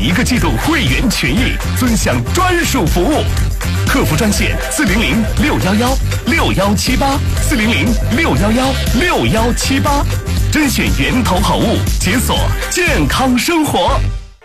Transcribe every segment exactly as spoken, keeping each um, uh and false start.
一个季度会员权益，尊享专属服务。客服专线四零零六幺幺六幺七八四零零六幺幺六幺七八，甄选源头好物，解锁健康生活。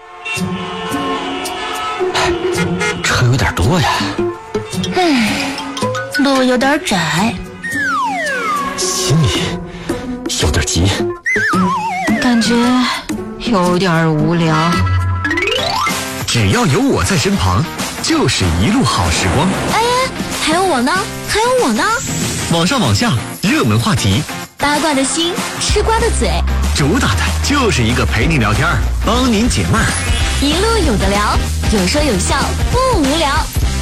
车有点多呀， 唉，路有点窄， 心里有点急， 感觉有点无聊。 只要有我在身旁，就是一路好时光。 哎，还有我呢，还有我呢。 网上网下，热门话题， 八卦的心，吃瓜的嘴， 主打的就是一个陪你聊天，帮您解闷儿。 一路有的聊，有说有笑，不无聊。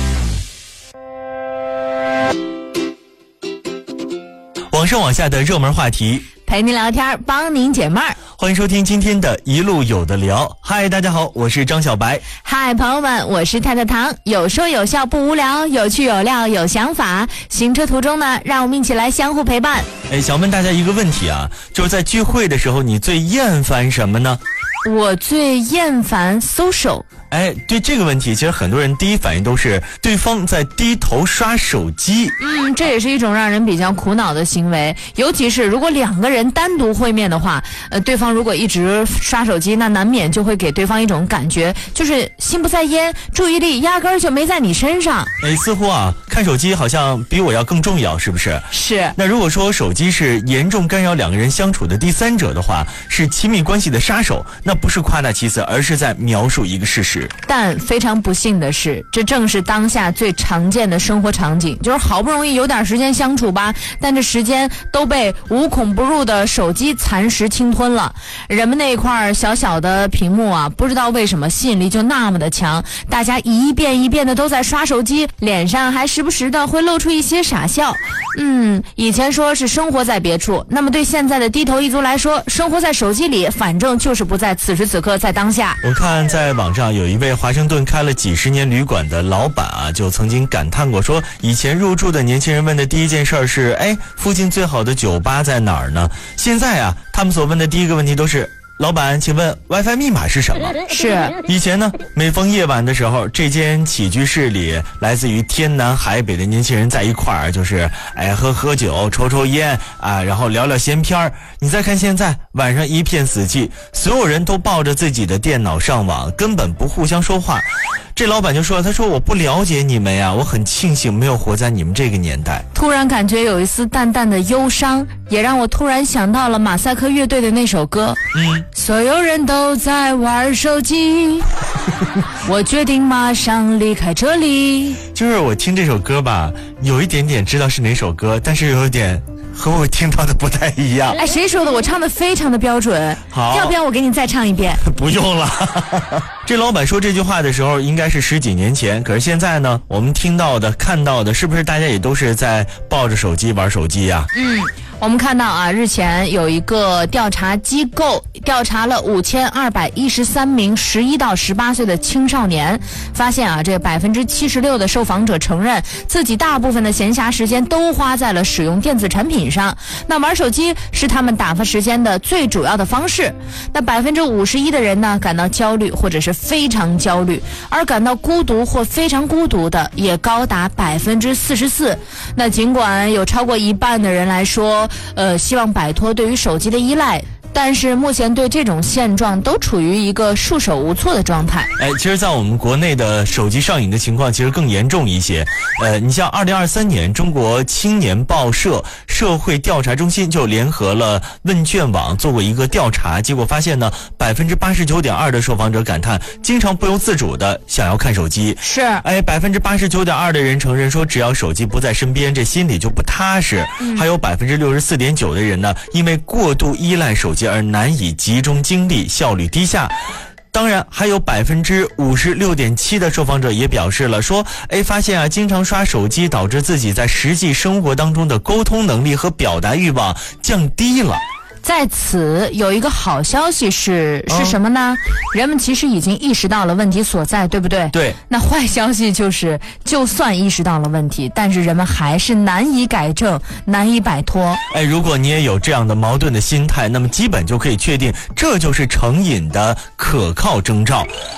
网上网下的热门话题， 陪您聊天，帮您解闷儿。 欢迎收听今天的一路有的聊。嗨，大家好，我是张小白。 嗨，朋友们，我是太太糖。有说有笑不无聊，有趣有料有想法。行车途中呢，让我们一起来相互陪伴。 哎，想问大家一个问题啊，就是在聚会的时候，你最厌烦什么呢？ 我最厌烦 social。 哎，对这个问题，其实很多人第一反应都是对方在低头刷手机。 嗯，这也是一种让人比较苦恼的行为，尤其是如果两个人单独会面的话，呃，对方如果一直刷手机，那难免就会给对方一种感觉，就是心不在焉，注意力压根儿就没在你身上。 哎，似乎啊，看手机好像比我要更重要，是不是？ 是。 那如果说手机是严重干扰两个人相处的第三者的话，是亲密关系的杀手，那不是夸大其词，而是在描述一个事实。 但非常不幸的是，这正是当下最常见的生活场景，就是好不容易有点时间相处吧，但这时间都被无孔不入的手机蚕食侵吞了。人们那块小小的屏幕啊，不知道为什么吸引力就那么的强，大家一遍一遍的都在刷手机，脸上还时不时的会露出一些傻笑。嗯，以前说是生活在别处，那么对现在的低头一族来说，生活在手机里，反正就是不在此时此刻，在当下。 我看在网上有一位华盛顿开了几十年旅馆的老板啊，就曾经感叹过说，以前入住的年轻人问的第一件事是，哎，附近最好的酒吧在哪儿呢？现在啊，他们所问的第一个问题都是，老板，请问 WiFi 密码是什么？ 是。 以前呢，每逢夜晚的时候，这间起居室里来自于天南海北的年轻人在一块儿，就是哎喝喝酒、抽抽烟啊，然后聊聊闲篇儿。你再看现在，晚上一片死寂，所有人都抱着自己的电脑上网，根本不互相说话。这老板就说，他说我不了解你们呀，我很庆幸没有活在你们这个年代。 突然感觉有一丝淡淡的忧伤，也让我突然想到了马赛克乐队的那首歌。嗯，所有人都在玩手机，我决定马上离开这里。 就是我听这首歌吧，有一点点知道是哪首歌，但是有一点和我听到的不太一样。 哎，谁说的？我唱的非常的标准。 好， 要不要我给你再唱一遍？ 不用了。这老板说这句话的时候应该是十几年前，可是现在呢，我们听到的看到的是不是大家也都是在抱着手机玩手机呀？ 嗯，我们看到啊，日前有一个调查机构调查了五千二百一十三名十一到十八岁的青少年，发现啊，这百分之七十六的受访者承认自己大部分的闲暇时间都花在了使用电子产品上，那玩手机是他们打发时间的最主要的方式。那百分之五十一的人呢，感到焦虑或者是非常焦虑，而感到孤独或非常孤独的也高达百分之四十四。那尽管有超过一半的人来说，呃，希望摆脱对于手机的依赖，但是目前对这种现状都处于一个束手无措的状态。 哎，其实在我们国内的手机上瘾的情况其实更严重一些。呃，你像二零二三年中国青年报社社会调查中心就联合了问卷网做过一个调查，结果发现呢，百分之八十九点二的受访者感叹经常不由自主的想要看手机。 是。 哎，百分之八十九点二的人承认说，只要手机不在身边，这心里就不踏实。嗯、还有百分之六十四点九的人呢，因为过度依赖手机而难以集中精力，效率低下。当然还有百分之五十六点七的受访者也表示了说，哎，发现啊，经常刷手机导致自己在实际生活当中的沟通能力和表达欲望降低了。 在此有一个好消息是是什么呢？人们其实已经意识到了问题所在，对不对？ 对。 那坏消息就是，就算意识到了问题，但是人们还是难以改正，难以摆脱。 哎，如果你也有这样的矛盾的心态，那么基本就可以确定，这就是成瘾的可靠征兆。